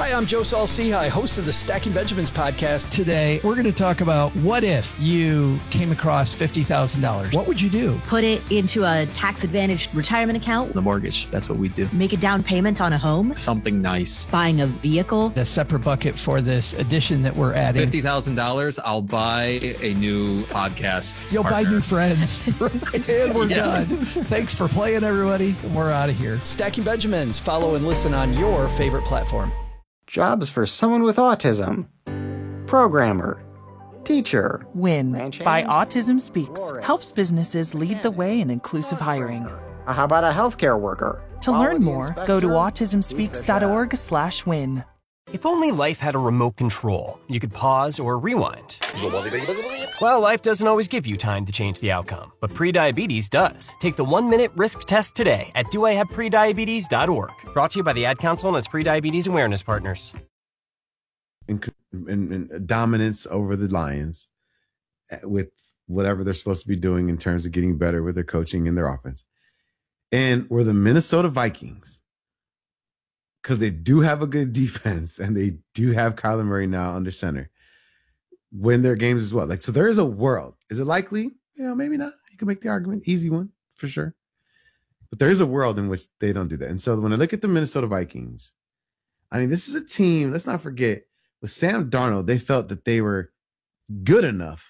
Hi, I'm Joe Saul-Sehy, host of the Stacking Benjamins podcast. Today, we're going to talk about what if you came across $50,000? What would you do? Put it into a tax-advantaged retirement account. The mortgage, that's what we do. Make a down payment on a home. Something nice. Buying a vehicle. A separate bucket for this addition that we're adding. $50,000, I'll buy a new podcast You'll partner. buy new friends. And we're done. Thanks for playing, everybody. We're out of here. Stacking Benjamins. Follow and listen on your favorite platform. Jobs for someone with autism. Programmer. Teacher. WIN Ranch by hand. Autism Speaks Florist. helps businesses lead the way in inclusive hiring. How about a healthcare worker? To learn Quality more, go to inspector? autismspeaks.org/win. If only life had a remote control, you could pause or rewind. Well, life doesn't always give you time to change the outcome, but prediabetes does. Take the 1-minute risk test today at doihaveprediabetes.org. Brought to you by the Ad Council and its prediabetes awareness partners. In dominance over the Lions with whatever they're supposed to be doing in terms of getting better with their coaching and their offense. And we're the Minnesota Vikings, because they do have a good defense and they do have Kyler Murray now under center, win their games as well. Like, so there is a world. Is it likely? Maybe not. You can make the argument. Easy one for sure. But there is a world in which they don't do that. And so when I look at the Minnesota Vikings, I mean, this is a team, let's not forget, with Sam Darnold, they felt that they were good enough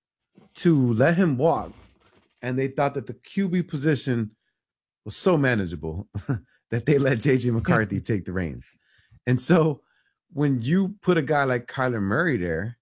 to let him walk. And they thought that the QB position was so manageable that they let JJ McCarthy take the reins. And so when you put a guy like Kyler Murray there,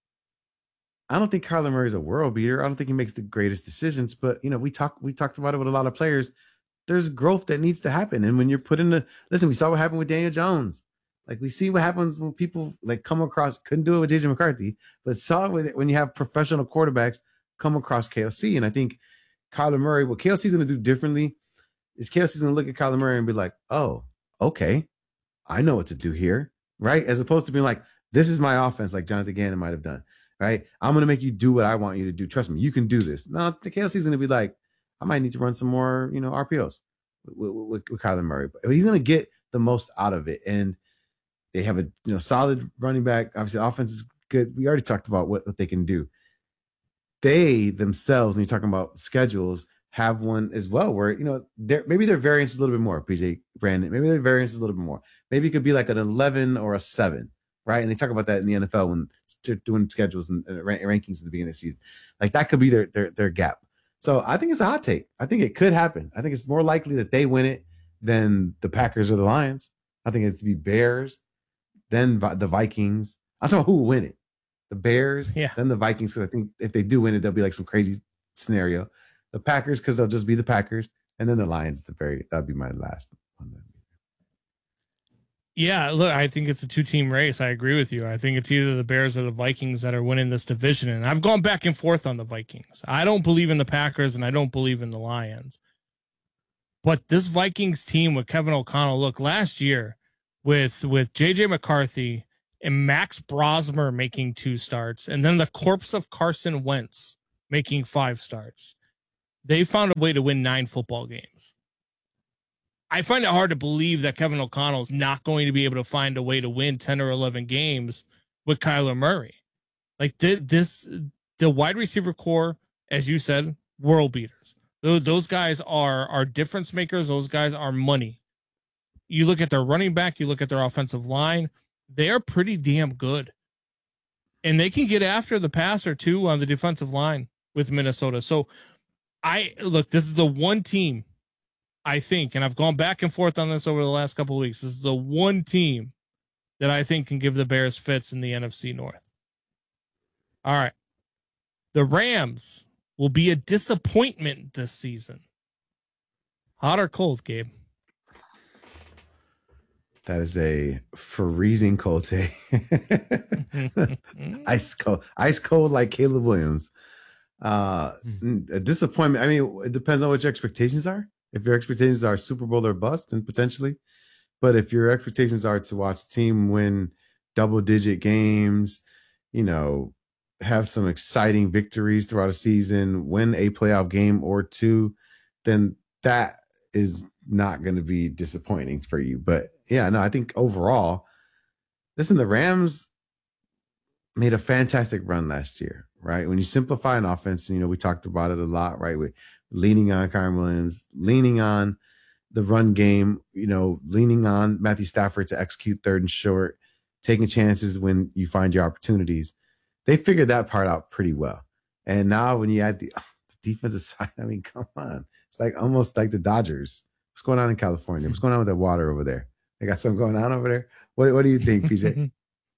I don't think Kyler Murray's a world beater. I don't think he makes the greatest decisions, but we talked about it with a lot of players. There's growth that needs to happen. And when you're put in we saw what happened with Daniel Jones. Like, we see what happens when people come across, couldn't do it with JJ McCarthy, but saw it with it when you have professional quarterbacks come across KLC. And I think Kyler Murray, what KLC's going to do differently is KLC's going to look at Kyler Murray and be like, oh, okay, I know what to do here, right? As opposed to being like, this is my offense, like Jonathan Gannon might have done, right? I'm going to make you do what I want you to do. Trust me, you can do this. No, the KLC's going to be like, I might need to run some more, RPOs with Kyler Murray. But he's going to get the most out of it. And they have a solid running back. Obviously, the offense is good. We already talked about what they can do. They themselves, when you're talking about schedules, have one as well where, maybe their variance is a little bit more, PJ Brandon. Maybe their variance is a little bit more. Maybe it could be like an 11 or a 7, right? And they talk about that in the NFL when they're doing schedules and rankings at the beginning of the season. Like, that could be their gap. So I think it's a hot take. I think it could happen. I think it's more likely that they win it than the Packers or the Lions. I think it's to be Bears, then the Vikings. I'm talking about who will win it. The Bears, then the Vikings, because I think if they do win it, there'll be like some crazy scenario. The Packers, because they'll just be the Packers, and then the Lions at the that'd be my last one. Yeah, look, I think it's a 2-team race. I agree with you. I think it's either the Bears or the Vikings that are winning this division, and I've gone back and forth on the Vikings. I don't believe in the Packers, and I don't believe in the Lions. But this Vikings team with Kevin O'Connell, look, last year with JJ McCarthy and Max Brosmer making 2 starts, and then the corpse of Carson Wentz making 5 starts, they found a way to win 9 football games. I find it hard to believe that Kevin O'Connell is not going to be able to find a way to win 10 or 11 games with Kyler Murray. Like, the wide receiver core, as you said, world beaters. Those guys are difference makers. Those guys are money. You look at their running back, you look at their offensive line, they are pretty damn good. And they can get after the passer too on the defensive line with Minnesota. So this is the one team, I think, and I've gone back and forth on this over the last couple of weeks. This is the one team that I think can give the Bears fits in the NFC North. All right. The Rams will be a disappointment this season. Hot or cold, Gabe? That is a freezing cold take. Ice cold like Caleb Williams. A disappointment. I mean, it depends on what your expectations are. If your expectations are Super Bowl or bust, then potentially. But if your expectations are to watch a team win double-digit games, have some exciting victories throughout a season, win a playoff game or 2, then that is not going to be disappointing for you. But yeah, no, I think overall Listen, the Rams made a fantastic run last year, right? When you simplify an offense, we talked about it a lot, right? We're leaning on Kyren Williams, leaning on the run game, leaning on Matthew Stafford to execute third and short, taking chances when you find your opportunities. They figured that part out pretty well. And now when you add the defensive side, I mean, come on. It's like almost like the Dodgers. What's going on in California? What's going on with that water over there? They got something going on over there? What do you think, PJ?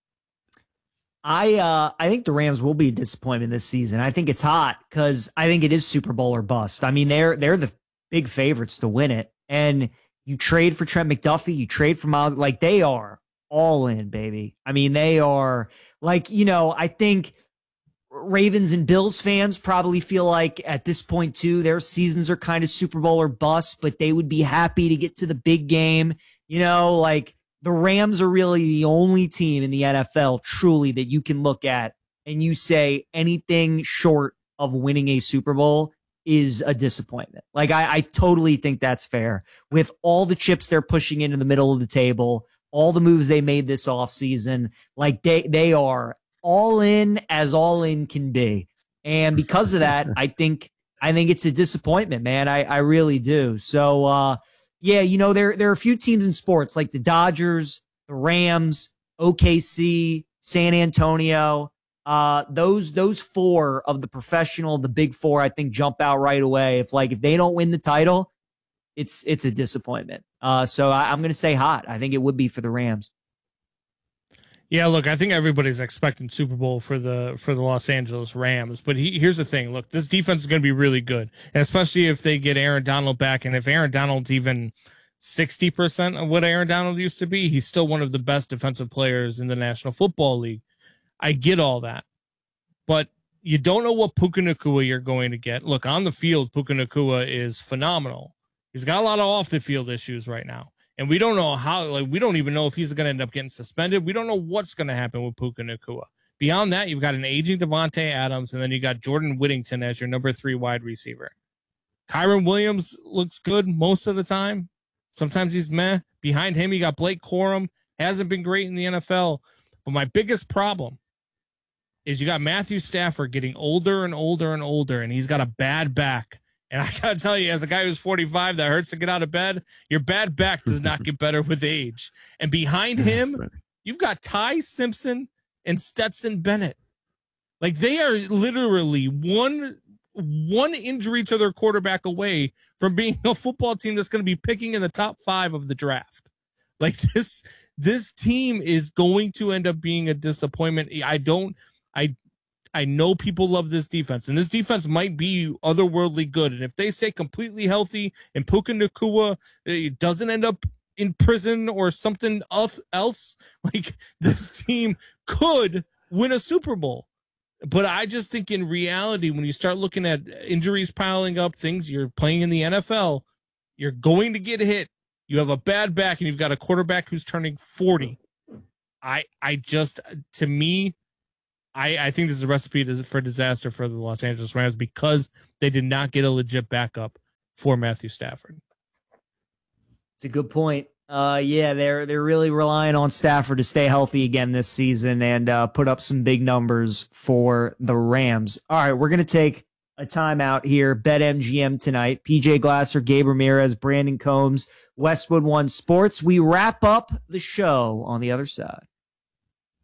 I think the Rams will be a disappointment this season. I think it's hot because I think it is Super Bowl or bust. I mean, they're the big favorites to win it. And you trade for Trent McDuffie, you trade for Miles, like they are all in, baby. I mean, they are like, I think Ravens and Bills fans probably feel like at this point too, their seasons are kind of Super Bowl or bust, but they would be happy to get to the big game. Like the Rams are really the only team in the NFL truly that you can look at and you say anything short of winning a Super Bowl is a disappointment. Like I totally think that's fair with all the chips they're pushing into the middle of the table, all the moves they made this offseason. Like they are all in as all in can be. And because of that, I think it's a disappointment, man. I really do. So, yeah, there are a few teams in sports like the Dodgers, the Rams, OKC, San Antonio. Those four of the big four, I think jump out right away. If they don't win the title, it's a disappointment. So I'm going to say hot. I think it would be for the Rams. Yeah, look, I think everybody's expecting Super Bowl for the Los Angeles Rams. But here's the thing. Look, this defense is going to be really good, and especially if they get Aaron Donald back. And if Aaron Donald's even 60% of what Aaron Donald used to be, he's still one of the best defensive players in the National Football League. I get all that. But you don't know what Puka Nacua you're going to get. Look, on the field, Puka Nacua is phenomenal. He's got a lot of off-the-field issues right now. And we don't know how, we don't even know if he's going to end up getting suspended. We don't know what's going to happen with Puka Nacua. Beyond that, you've got an aging Devontae Adams, and then you got Jordan Whittington as your number 3 wide receiver. Kyren Williams looks good most of the time. Sometimes he's meh. Behind him, you got Blake Corum. Hasn't been great in the NFL. But my biggest problem is you got Matthew Stafford getting older and older and older, and he's got a bad back. And I got to tell you, as a guy who's 45 that hurts to get out of bed, your bad back does not get better with age. And behind him, you've got Ty Simpson and Stetson Bennett. Like, they are literally one injury to their quarterback away from being a football team that's going to be picking in the top 5 of the draft. Like, this team is going to end up being a disappointment. I know people love this defense, and this defense might be otherworldly good. And if they stay completely healthy and Puka Nacua doesn't end up in prison or something else, like, this team could win a Super Bowl. But I just think in reality, when you start looking at injuries piling up, things you're playing in the NFL, you're going to get hit. You have a bad back and you've got a quarterback who's turning 40. I think this is a recipe for disaster for the Los Angeles Rams because they did not get a legit backup for Matthew Stafford. It's a good point. Yeah, they're really relying on Stafford to stay healthy again this season and put up some big numbers for the Rams. All right, we're going to take a timeout here. BetMGM tonight. PJ Glasser, Gabe Ramirez, Brandon Combs, Westwood One Sports. We wrap up the show on the other side.